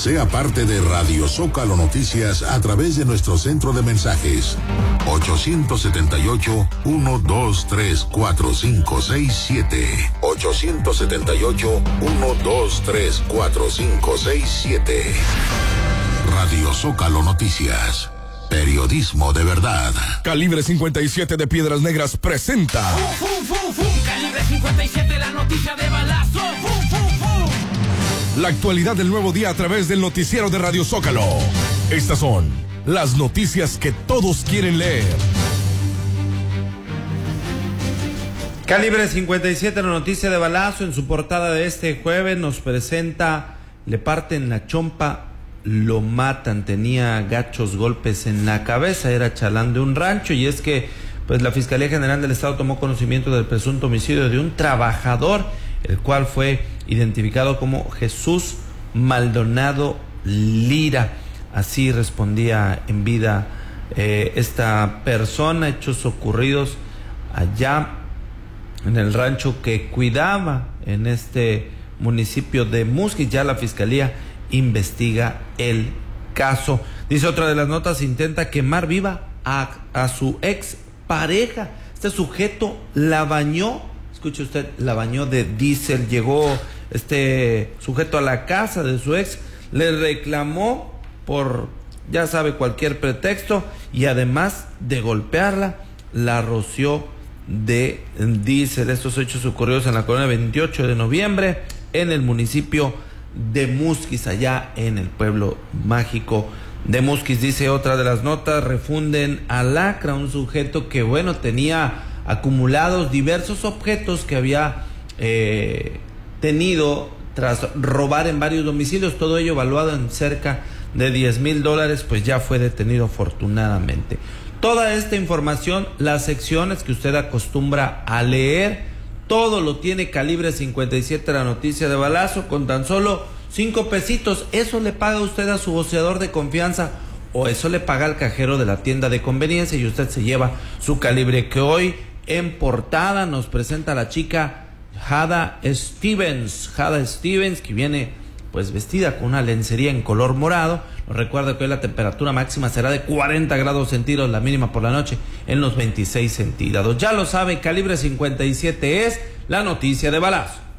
Sea parte de Radio Zócalo Noticias a través de nuestro centro de mensajes 878-123-4567. 878-123-4567. Radio Zócalo Noticias. Periodismo de verdad. Calibre 57 de Piedras Negras presenta. Calibre 57, la noticia de balazo. La actualidad del nuevo día a través del noticiero de Radio Zócalo. Estas son las noticias que todos quieren leer. Calibre 57, la noticia de balazo, en su portada de este jueves nos presenta: le parten la chompa, lo matan, tenía gachos golpes en la cabeza, era chalán de un rancho. Y es que pues la Fiscalía General del Estado tomó conocimiento del presunto homicidio de un trabajador, el cual fue identificado como Jesús Maldonado Lira. Así respondía en vida esta persona, hechos ocurridos allá en el rancho que cuidaba en este municipio de Musquis. Ya la Fiscalía investiga el caso. Dice otra de las notas: intenta quemar viva a su ex pareja. Este sujeto la bañó, escuche usted, la bañó de diésel. Llegó este sujeto a la casa de su ex, le reclamó por, ya sabe, cualquier pretexto, y además de golpearla, la roció de diésel. Estos hechos ocurridos en la colonia 28 de noviembre, en el municipio de Musquis, allá en el pueblo mágico de Musquis. Dice otra de las notas: refunden a lacra un sujeto que, bueno, tenía acumulados diversos objetos que había tenido tras robar en varios domicilios, todo ello valuado en cerca de $10,000, pues ya fue detenido afortunadamente. Toda esta información, las secciones que usted acostumbra a leer, todo lo tiene Calibre 57, la noticia de balazo, con tan solo 5 pesitos. Eso le paga usted a su voceador de confianza, o eso le paga al cajero de la tienda de conveniencia, y usted se lleva su Calibre, que hoy en portada nos presenta la chica Jada Stevens, que viene pues vestida con una lencería en color morado. Nos recuerda que hoy la temperatura máxima será de 40 grados centígrados, la mínima por la noche en los 26 centígrados. Ya lo sabe, Calibre 57 es la noticia de balazo.